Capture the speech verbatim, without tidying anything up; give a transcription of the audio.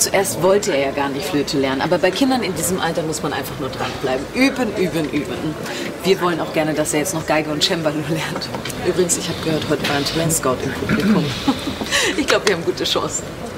zuerst wollte er ja gar nicht Flöte lernen, aber bei Kindern in diesem Alter muss man einfach nur dranbleiben. Üben, üben, üben. Wir wollen auch gerne, dass er jetzt noch Geige und Cembalo lernt. Übrigens, ich habe gehört, heute war ein Talentscout im Publikum. Ich glaube, wir haben gute Chancen.